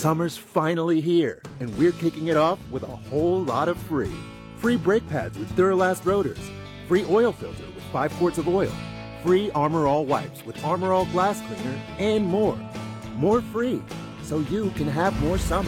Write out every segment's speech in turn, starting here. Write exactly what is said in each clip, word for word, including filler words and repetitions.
Summer's finally here, and we're kicking it off with a whole lot of free. Free brake pads with Duralast rotors. Free oil filter with five quarts of oil. Free Armor All wipes with Armor All glass cleaner, and more. More free, so you can have more summer.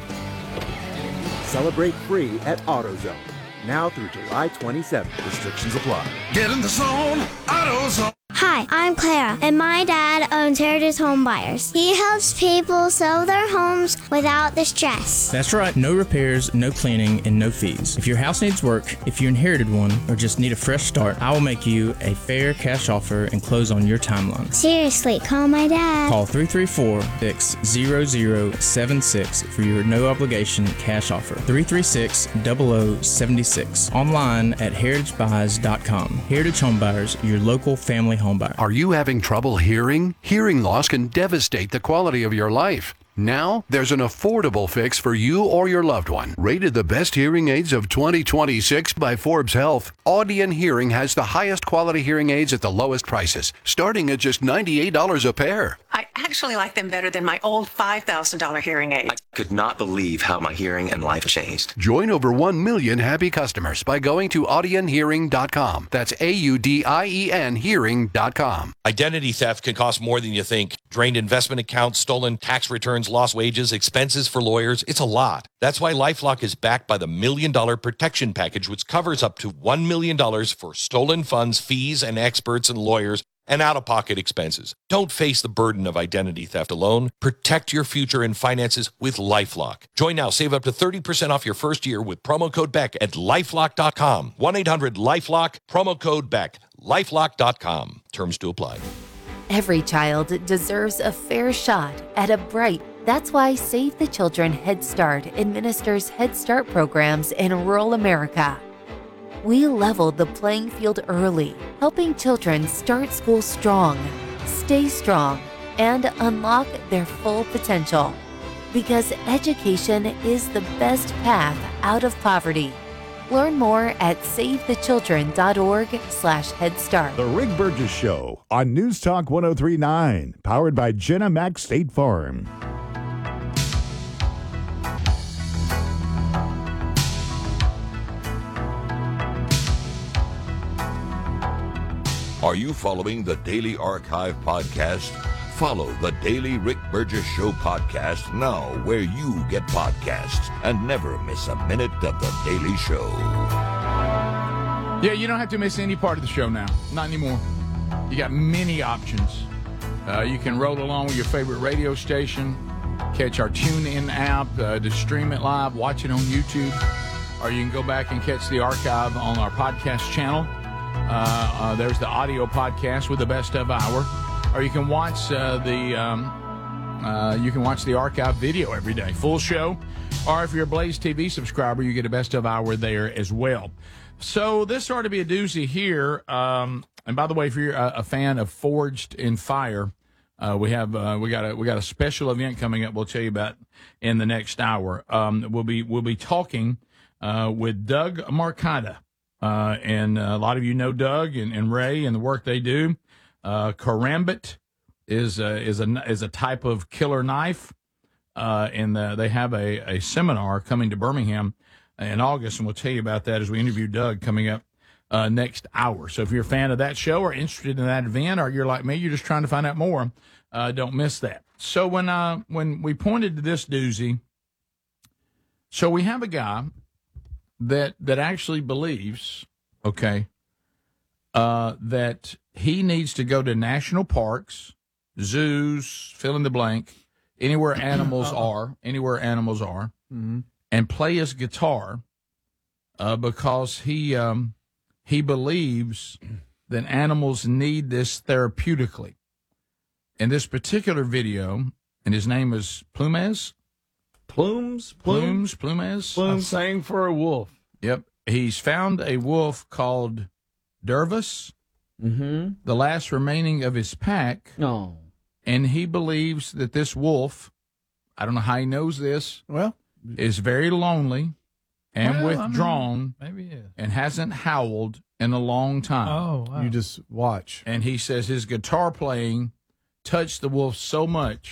Celebrate free at AutoZone. Now through July twenty-seventh. Restrictions apply. Get in the zone, AutoZone. Hi, I'm Clara, and my dad owns Heritage Home Buyers. He helps people sell their homes without the stress. That's right. No repairs, no cleaning, and no fees. If your house needs work, if you inherited one, or just need a fresh start, I will make you a fair cash offer and close on your timeline. Seriously, call my dad. Call three three four, six zero zero seven six for your no-obligation cash offer. three three six, zero zero seven six. Online at heritage buys dot com. Heritage Home Buyers, your local family home buyer. Are you having trouble hearing? Hearing loss can devastate the quality of your life. Now, there's an affordable fix for you or your loved one. Rated the best hearing aids of twenty twenty-six by Forbes Health, Audion Hearing has the highest quality hearing aids at the lowest prices, starting at just ninety-eight dollars a pair. I actually like them better than my old five thousand dollars hearing aid. I could not believe how my hearing and life changed. Join over one million happy customers by going to audion hearing dot com. That's A U D I E N hearing dot com. Identity theft can cost more than you think. Drained investment accounts, stolen tax returns, lost wages, expenses for lawyers. It's a lot. That's why LifeLock is backed by the Million Dollar Protection Package, which covers up to one million dollars for stolen funds, fees, and experts and lawyers, and out-of-pocket expenses. Don't face the burden of identity theft alone. Protect your future and finances with LifeLock. Join now. Save up to thirty percent off your first year with promo code Beck at lifelock dot com. one eight hundred lifelock, promo code Beck, lifelock dot com. Terms to apply. Every child deserves a fair shot at a bright. That's why Save the Children Head Start administers Head Start programs in rural America. We leveled the playing field early, helping children start school strong, stay strong, and unlock their full potential. Because education is the best path out of poverty. Learn more at save the children dot org slash head start. The Rick Burgess Show on News Talk one oh three point nine, powered by Jenna Mac State Farm. Are you following the Daily Archive podcast? Follow the Daily Rick Burgess Show podcast now where you get podcasts and never miss a minute of the Daily Show. Yeah, you don't have to miss any part of the show now. Not anymore. You got many options. Uh, you can roll along with your favorite radio station, catch our TuneIn app, uh, to stream it live, watch it on YouTube, or you can go back and catch the archive on our podcast channel. Uh, uh, there's the audio podcast with the best of hour, or you can watch uh, the um, uh, you can watch the archive video every day, full show. Or if you're a Blaze T V subscriber, you get a best of hour there as well. So this ought to be a doozy here. Um, and by the way, if you're a, a fan of Forged in Fire, uh, we have uh, we got a we got a special event coming up. We'll tell you about in the next hour. Um, we'll be we'll be talking uh, with Doug Marcaida. Uh, and uh, a lot of you know Doug and, and Ray and the work they do. Uh, Karambit is uh, is a is a type of killer knife, uh, and uh, they have a, a seminar coming to Birmingham in August, and we'll tell you about that as we interview Doug coming up uh, next hour. So if you're a fan of that show or interested in that event, or you're like me, you're just trying to find out more, uh, don't miss that. So when uh, when we pointed to this doozy, so we have a guy that that actually believes, okay, uh, that he needs to go to national parks, zoos, fill in the blank, anywhere animals are, anywhere animals are, mm-hmm. and play his guitar uh, because he um, he believes that animals need this therapeutically. In this particular video, and his name is Plumes, Plumes? Plumes, Plumes. Plumes sang for a wolf. Yep. He's found a wolf called Dervis, mm-hmm. the last remaining of his pack. Oh. And he believes that this wolf, I don't know how he knows this, well, is very lonely and well, withdrawn I mean, maybe yeah. and hasn't howled in a long time. Oh, wow. You just watch. And he says his guitar playing touched the wolf so much